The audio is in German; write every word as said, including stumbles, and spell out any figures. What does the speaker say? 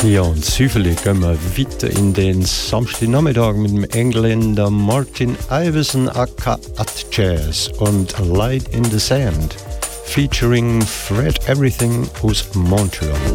Ja, und zufällig gehen wir weiter in den Samstagnachmittag mit dem Engländer Martin Iveson aka At Jazz und Light in the Sand, featuring Fred Everything aus Montreal.